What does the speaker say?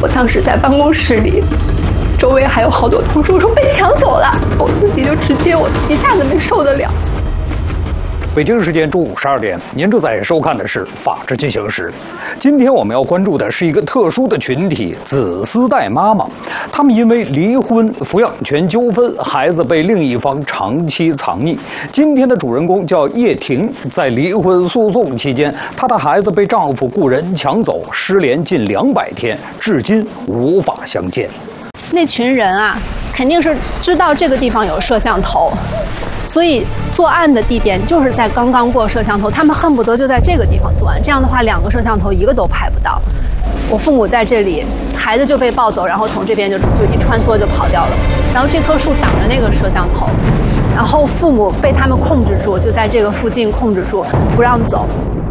我当时在办公室里，周围还有好多同事，我说被抢走了，我自己就直接我一下子没受得了。 北京时间中午12点，您正在收看的是《法治进行时》。今天我们要关注的是一个特殊的群体——子嗣代妈妈。他们因为离婚、抚养权纠纷，孩子被另一方长期藏匿。今天的主人公叫叶婷，在离婚诉讼期间，她的孩子被丈夫雇人抢走，失联近200天，至今无法相见。 那群人啊，肯定是知道这个地方有摄像头。所以作案的地点就是在刚刚过摄像头，他们恨不得就在这个地方作案。这样的话，2个摄像头一个都拍不到。我父母在这里，孩子就被抱走，然后从这边就一穿梭就跑掉了。然后这棵树挡着那个摄像头，然后父母被他们控制住，就在这个附近控制住，不让走。